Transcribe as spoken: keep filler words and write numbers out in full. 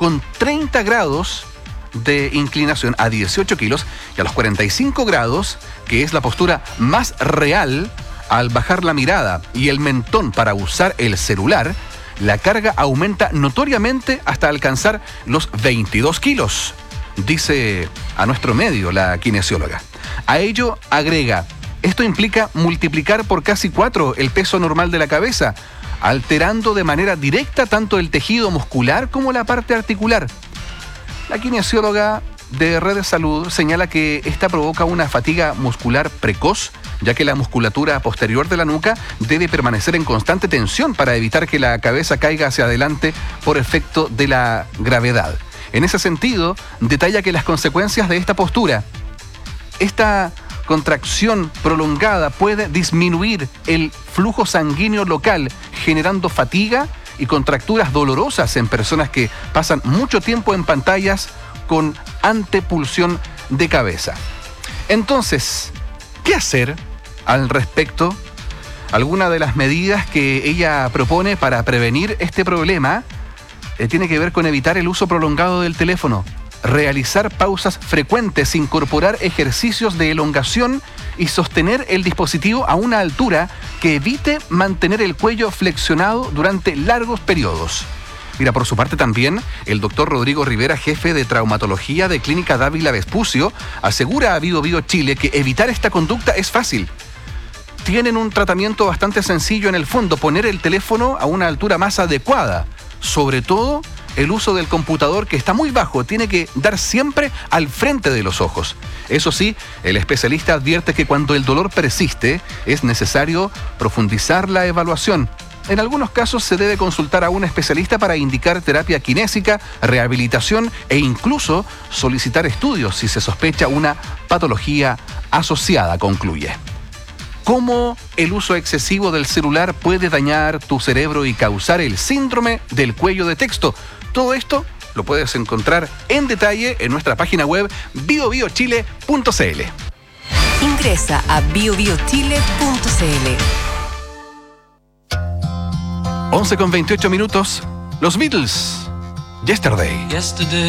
con treinta grados de inclinación a dieciocho kilos y a los cuarenta y cinco grados, que es la postura más real al bajar la mirada y el mentón para usar el celular, la carga aumenta notoriamente hasta alcanzar los veintidós kilos, dice a nuestro medio la kinesióloga. A ello agrega, esto implica multiplicar por casi cuatro el peso normal de la cabeza, alterando de manera directa tanto el tejido muscular como la parte articular. La kinesióloga de Red de Salud señala que esta provoca una fatiga muscular precoz, ya que la musculatura posterior de la nuca debe permanecer en constante tensión para evitar que la cabeza caiga hacia adelante por efecto de la gravedad. En ese sentido, detalla que las consecuencias de esta postura, esta contracción prolongada puede disminuir el flujo sanguíneo local, generando fatiga y contracturas dolorosas en personas que pasan mucho tiempo en pantallas con antepulsión de cabeza. Entonces, ¿qué hacer al respecto? Alguna de las medidas que ella propone para prevenir este problema eh, tiene que ver con evitar el uso prolongado del teléfono, realizar pausas frecuentes, incorporar ejercicios de elongación y sostener el dispositivo a una altura que evite mantener el cuello flexionado durante largos periodos. Mira, por su parte también, el doctor Rodrigo Rivera, jefe de traumatología de Clínica Dávila Vespucio, asegura a Bio Bio Chile que evitar esta conducta es fácil. Tienen un tratamiento bastante sencillo en el fondo, poner el teléfono a una altura más adecuada. Sobre todo, el uso del computador, que está muy bajo, tiene que dar siempre al frente de los ojos. Eso sí, el especialista advierte que cuando el dolor persiste, es necesario profundizar la evaluación. En algunos casos se debe consultar a un especialista para indicar terapia kinésica, rehabilitación e incluso solicitar estudios si se sospecha una patología asociada, concluye. ¿Cómo el uso excesivo del celular puede dañar tu cerebro y causar el síndrome del cuello de texto? Todo esto lo puedes encontrar en detalle en nuestra página web bio bio chile punto c l. Ingresa a bio bio chile punto c l. once con veintiocho minutos, los Beatles, Yesterday. Yesterday.